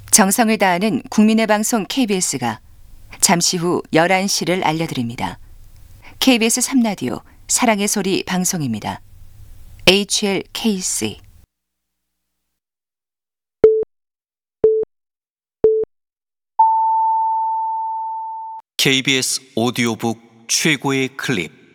정성을 다하는 국민의 방송 KBS가 잠시 후 11시를 알려드립니다. KBS 3라디오 사랑의 소리 방송입니다. HLKC KBS 오디오북 최고의 클립.